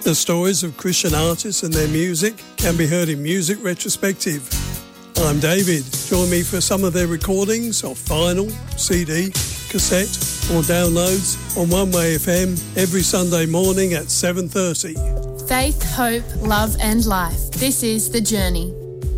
The stories of Christian artists and their music can be heard in Music Retrospective. I'm David. Join me for some of their recordings of vinyl, CD, cassette or downloads on One Way FM every Sunday morning at 7:30. Faith, hope, love and life. This is The Journey.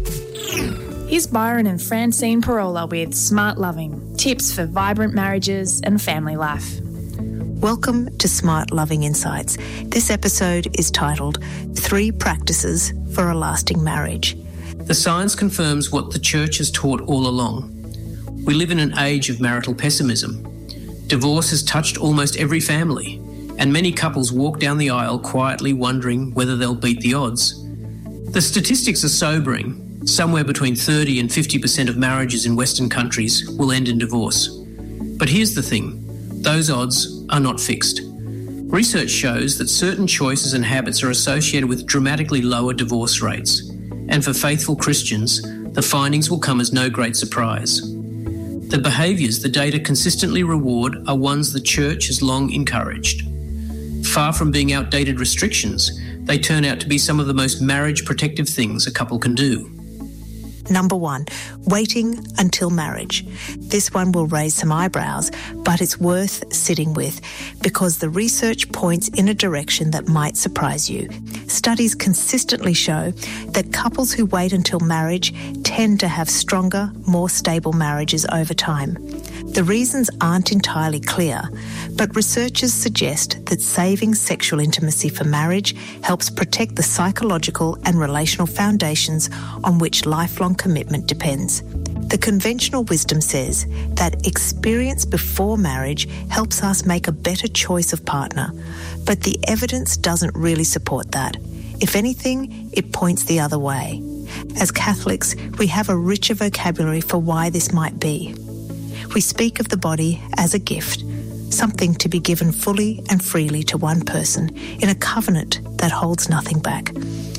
Here's Byron and Francine Parola with Smart Loving, tips for vibrant marriages and family life. Welcome to Smart Loving Insights. This episode is titled 3 Practices for a Lasting Marriage. The science confirms what the church has taught all along. We live in an age of marital pessimism. Divorce has touched almost every family, and many couples walk down the aisle quietly wondering whether they'll beat the odds. The statistics are sobering. Somewhere between 30 and 50% of marriages in Western countries will end in divorce. But here's the thing. Those odds are not fixed. Research shows that certain choices and habits are associated with dramatically lower divorce rates. And for faithful Christians, the findings will come as no great surprise. The behaviours the data consistently reward are ones the church has long encouraged. Far from being outdated restrictions, they turn out to be some of the most marriage-protective things a couple can do. Number 1, waiting until marriage. This one will raise some eyebrows, but it's worth sitting with because the research points in a direction that might surprise you. Studies consistently show that couples who wait until marriage tend to have stronger, more stable marriages over time. The reasons aren't entirely clear, but researchers suggest that saving sexual intimacy for marriage helps protect the psychological and relational foundations on which lifelong commitment depends. The conventional wisdom says that experience before marriage helps us make a better choice of partner, but the evidence doesn't really support that. If anything, it points the other way. As Catholics, we have a richer vocabulary for why this might be. We speak of the body as a gift, something to be given fully and freely to one person in a covenant that holds nothing back.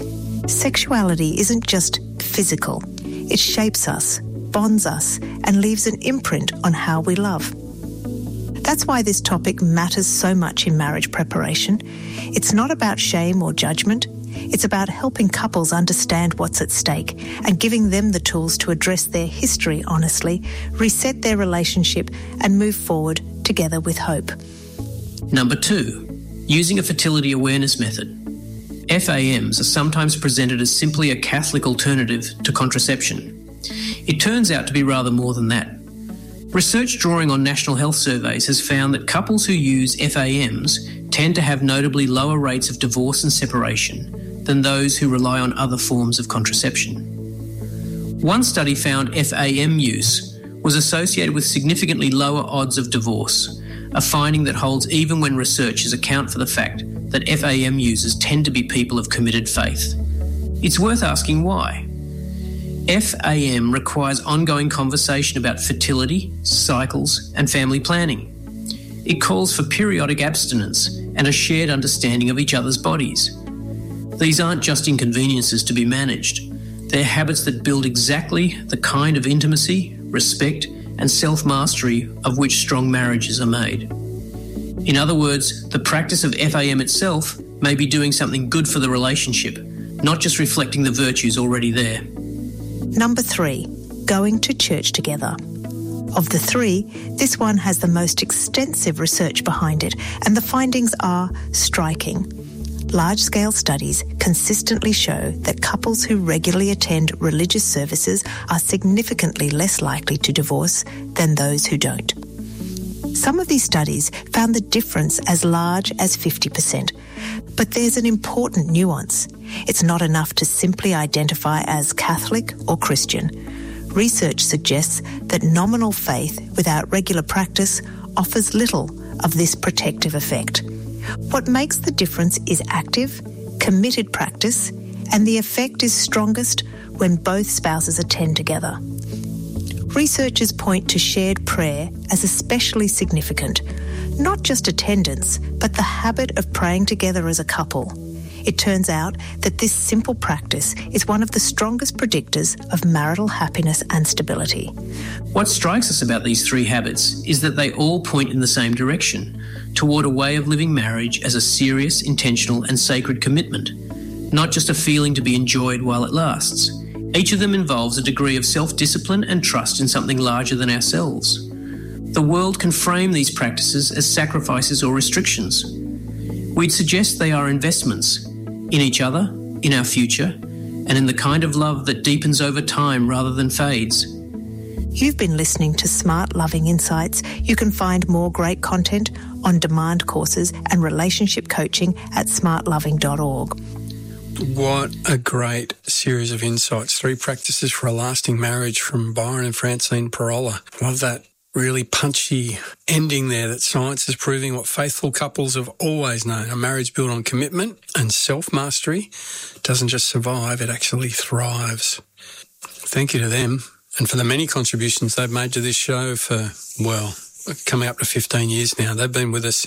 Sexuality isn't just physical. It shapes us, bonds us, and leaves an imprint on how we love. That's why this topic matters so much in marriage preparation. It's not about shame or judgment. It's about helping couples understand what's at stake and giving them the tools to address their history honestly, reset their relationship, and move forward together with hope. Number 2, using a fertility awareness method. FAMs are sometimes presented as simply a Catholic alternative to contraception. It turns out to be rather more than that. Research drawing on national health surveys has found that couples who use FAMs tend to have notably lower rates of divorce and separation than those who rely on other forms of contraception. One study found FAM use was associated with significantly lower odds of divorce, a finding that holds even when researchers account for the fact that FAM users tend to be people of committed faith. It's worth asking why. FAM requires ongoing conversation about fertility, cycles, and family planning. It calls for periodic abstinence and a shared understanding of each other's bodies. These aren't just inconveniences to be managed. They're habits that build exactly the kind of intimacy, respect, and self-mastery of which strong marriages are made. In other words, the practice of FAM itself may be doing something good for the relationship, not just reflecting the virtues already there. Number 3, going to church together. Of the 3, this one has the most extensive research behind it, and the findings are striking. Large-scale studies consistently show that couples who regularly attend religious services are significantly less likely to divorce than those who don't. Some of these studies found the difference as large as 50%, but there's an important nuance. It's not enough to simply identify as Catholic or Christian. Research suggests that nominal faith without regular practice offers little of this protective effect. What makes the difference is active, committed practice, and the effect is strongest when both spouses attend together. Researchers point to shared prayer as especially significant, not just attendance, but the habit of praying together as a couple. It turns out that this simple practice is one of the strongest predictors of marital happiness and stability. What strikes us about these 3 habits is that they all point in the same direction, toward a way of living marriage as a serious, intentional and sacred commitment, not just a feeling to be enjoyed while it lasts. Each of them involves a degree of self-discipline and trust in something larger than ourselves. The world can frame these practices as sacrifices or restrictions. We'd suggest they are investments in each other, in our future, and in the kind of love that deepens over time rather than fades. You've been listening to Smart Loving Insights. You can find more great content, on-demand courses and relationship coaching at smartloving.org. What a great series of insights. 3 practices for a lasting marriage from Byron and Francine Parola. Love that really punchy ending there, that science is proving what faithful couples have always known. A marriage built on commitment and self-mastery doesn't just survive, it actually thrives. Thank you to them and for the many contributions they've made to this show for, well, coming up to 15 years now. They've been with us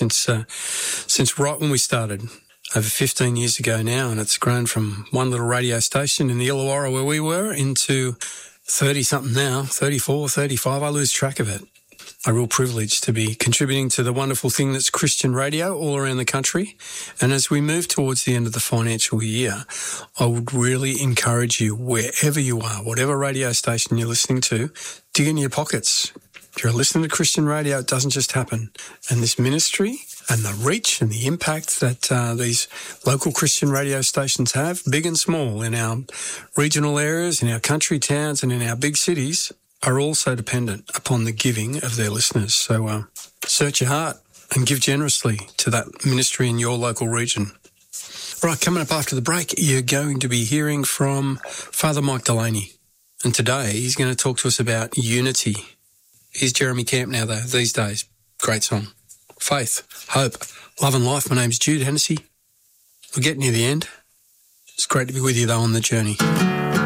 since right when we started. Over 15 years ago now, and it's grown from one little radio station in the Illawarra where we were into 30-something now, 34, 35, I lose track of it. A real privilege to be contributing to the wonderful thing that's Christian radio all around the country. And as we move towards the end of the financial year, I would really encourage you, wherever you are, whatever radio station you're listening to, dig in your pockets. If you're listening to Christian radio, it doesn't just happen. And this ministry and the reach and the impact that these local Christian radio stations have, big and small, in our regional areas, in our country towns and in our big cities, are also dependent upon the giving of their listeners. So search your heart and give generously to that ministry in your local region. All right, coming up after the break, you're going to be hearing from Father Mike Delaney. And today he's going to talk to us about unity. Here's Jeremy Camp now, though, these days. Great song. Faith, hope, love and life. My name's Jude Hennessy. We're getting near the end. It's great to be with you, though, on the journey.